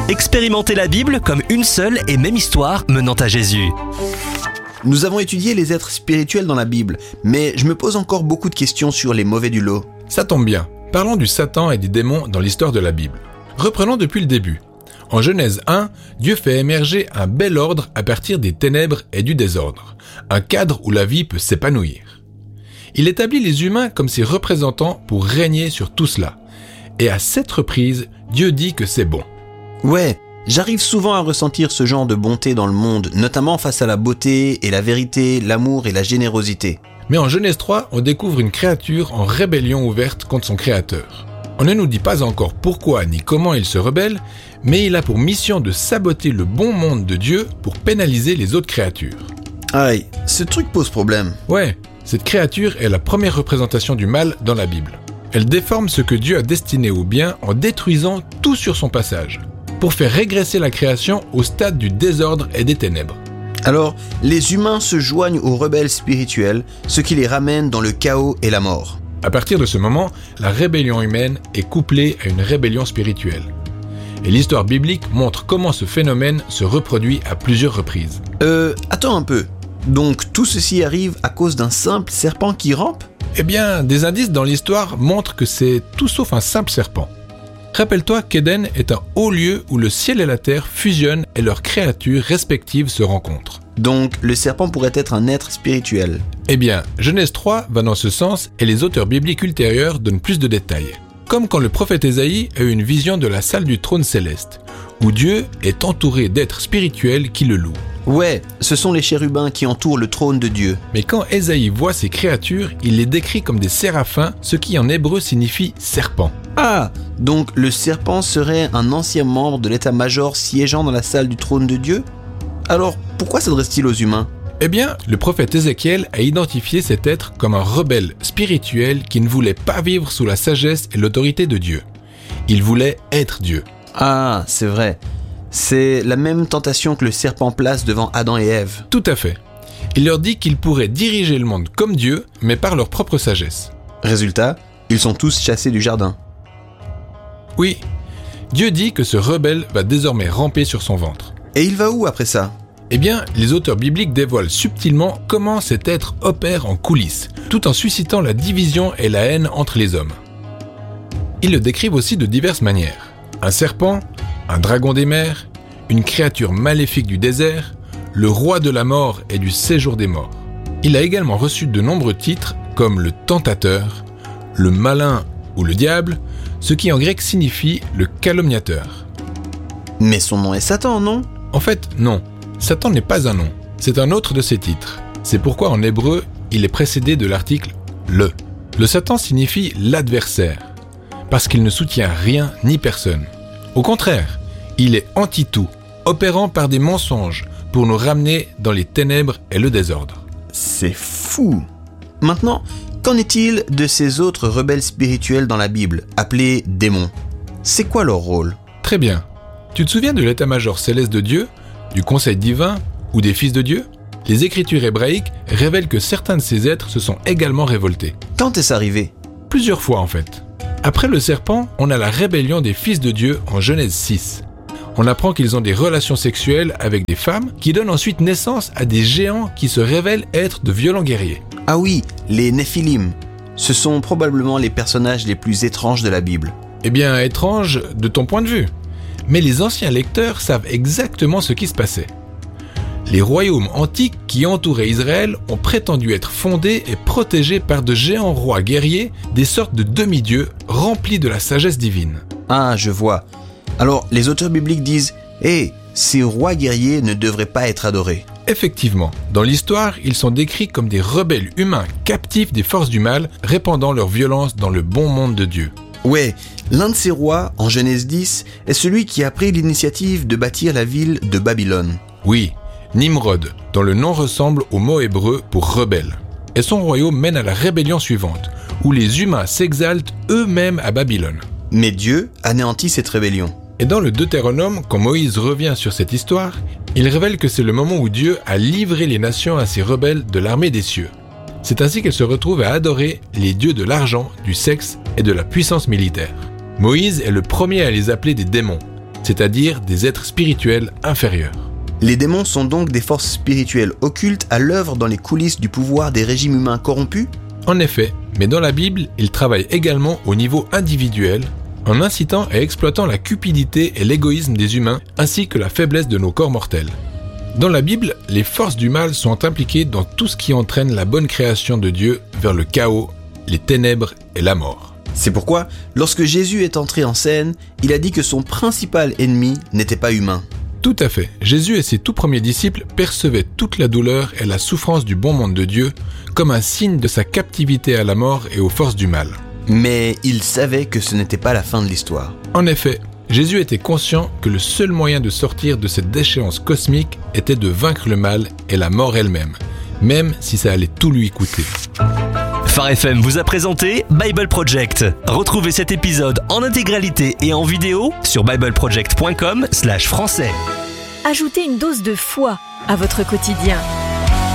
Expérimentez la Bible comme une seule et même histoire menant à Jésus. Nous avons étudié les êtres spirituels dans la Bible, mais je me pose encore beaucoup de questions sur les mauvais du lot. Ça tombe bien. Parlons du Satan et des démons dans l'histoire de la Bible. Reprenons depuis le début. En Genèse 1, Dieu fait émerger un bel ordre à partir des ténèbres et du désordre, un cadre où la vie peut s'épanouir. Il établit les humains comme ses représentants pour régner sur tout cela. Et à 7 reprises, Dieu dit que c'est bon. Ouais, j'arrive souvent à ressentir ce genre de bonté dans le monde, notamment face à la beauté et la vérité, l'amour et la générosité. Mais en Genèse 3, on découvre une créature en rébellion ouverte contre son créateur. On ne nous dit pas encore pourquoi ni comment il se rebelle, mais il a pour mission de saboter le bon monde de Dieu pour pénaliser les autres créatures. Aïe, ce truc pose problème. Ouais, cette créature est la première représentation du mal dans la Bible. Elle déforme ce que Dieu a destiné au bien en détruisant tout sur son passage, pour faire régresser la création au stade du désordre et des ténèbres. Alors, les humains se joignent aux rebelles spirituels, ce qui les ramène dans le chaos et la mort. À partir de ce moment, la rébellion humaine est couplée à une rébellion spirituelle. Et l'histoire biblique montre comment ce phénomène se reproduit à plusieurs reprises. Attends un peu. Donc tout ceci arrive à cause d'un simple serpent qui rampe ? Eh bien, des indices dans l'histoire montrent que c'est tout sauf un simple serpent. Rappelle-toi qu'Éden est un haut lieu où le ciel et la terre fusionnent et leurs créatures respectives se rencontrent. Donc le serpent pourrait être un être spirituel. Eh bien, Genèse 3 va dans ce sens et les auteurs bibliques ultérieurs donnent plus de détails. Comme quand le prophète Ésaïe a eu une vision de la salle du trône céleste, où Dieu est entouré d'êtres spirituels qui le louent. Ouais, ce sont les chérubins qui entourent le trône de Dieu. Mais quand Ésaïe voit ces créatures, il les décrit comme des séraphins, ce qui en hébreu signifie serpent. Ah, donc le serpent serait un ancien membre de l'état-major siégeant dans la salle du trône de Dieu ? Alors, pourquoi s'adresse-t-il aux humains ? Eh bien, le prophète Ézéchiel a identifié cet être comme un rebelle spirituel qui ne voulait pas vivre sous la sagesse et l'autorité de Dieu. Il voulait être Dieu. Ah, c'est vrai. C'est la même tentation que le serpent place devant Adam et Ève. Tout à fait. Il leur dit qu'ils pourraient diriger le monde comme Dieu, mais par leur propre sagesse. Résultat, ils sont tous chassés du jardin. Oui, Dieu dit que ce rebelle va désormais ramper sur son ventre. Et il va où après ça ? Eh bien, les auteurs bibliques dévoilent subtilement comment cet être opère en coulisses, tout en suscitant la division et la haine entre les hommes. Ils le décrivent aussi de diverses manières. Un serpent, un dragon des mers, une créature maléfique du désert, le roi de la mort et du séjour des morts. Il a également reçu de nombreux titres comme le tentateur, le malin ou le diable, ce qui en grec signifie le calomniateur. Mais son nom est Satan, non ? En fait, non. Satan n'est pas un nom, c'est un autre de ses titres. C'est pourquoi en hébreu, il est précédé de l'article « le ». Le Satan signifie l'adversaire, parce qu'il ne soutient rien ni personne. Au contraire, il est anti-tout, opérant par des mensonges pour nous ramener dans les ténèbres et le désordre. C'est fou. Maintenant, qu'en est-il de ces autres rebelles spirituels dans la Bible, appelés démons ? C'est quoi leur rôle ? Très bien. Tu te souviens de l'état-major céleste de Dieu, du conseil divin ou des fils de Dieu ? Les écritures hébraïques révèlent que certains de ces êtres se sont également révoltés. Quand est-ce arrivé ? Plusieurs fois en fait. Après le serpent, on a la rébellion des fils de Dieu en Genèse 6. On apprend qu'ils ont des relations sexuelles avec des femmes qui donnent ensuite naissance à des géants qui se révèlent être de violents guerriers. Ah oui, les Néphilim. Ce sont probablement les personnages les plus étranges de la Bible. Eh bien, étrange de ton point de vue. Mais les anciens lecteurs savent exactement ce qui se passait. Les royaumes antiques qui entouraient Israël ont prétendu être fondés et protégés par de géants rois guerriers, des sortes de demi-dieux remplis de la sagesse divine. Ah, je vois. Alors, les auteurs bibliques disent « Hé, ces rois guerriers ne devraient pas être adorés. » Effectivement, dans l'histoire, ils sont décrits comme des rebelles humains captifs des forces du mal, répandant leur violence dans le bon monde de Dieu. Ouais, l'un de ces rois, en Genèse 10, est celui qui a pris l'initiative de bâtir la ville de Babylone. Oui, Nimrod, dont le nom ressemble au mot hébreu pour rebelle. Et son royaume mène à la rébellion suivante, où les humains s'exaltent eux-mêmes à Babylone. Mais Dieu anéantit cette rébellion. Et dans le Deutéronome, quand Moïse revient sur cette histoire, il révèle que c'est le moment où Dieu a livré les nations à ces rebelles de l'armée des cieux. C'est ainsi qu'elles se retrouvent à adorer les dieux de l'argent, du sexe et de la puissance militaire. Moïse est le premier à les appeler des démons. c'est-à-dire des êtres spirituels inférieurs. Les démons sont donc des forces spirituelles occultes à l'œuvre dans les coulisses du pouvoir des régimes humains corrompus ? En effet, mais dans la Bible, ils travaillent également au niveau individuel, en incitant et exploitant la cupidité et l'égoïsme des humains, ainsi que la faiblesse de nos corps mortels. Dans la Bible, les forces du mal sont impliquées dans tout ce qui entraîne la bonne création de Dieu vers le chaos, les ténèbres et la mort. C'est pourquoi, lorsque Jésus est entré en scène, il a dit que son principal ennemi n'était pas humain. Tout à fait. Jésus et ses tout premiers disciples percevaient toute la douleur et la souffrance du bon monde de Dieu comme un signe de sa captivité à la mort et aux forces du mal. Mais il savait que ce n'était pas la fin de l'histoire. En effet, Jésus était conscient que le seul moyen de sortir de cette déchéance cosmique était de vaincre le mal et la mort elle-même, même si ça allait tout lui coûter. Phare FM vous a présenté Bible Project. Retrouvez cet épisode en intégralité et en vidéo sur bibleproject.com/français. Ajoutez une dose de foi à votre quotidien.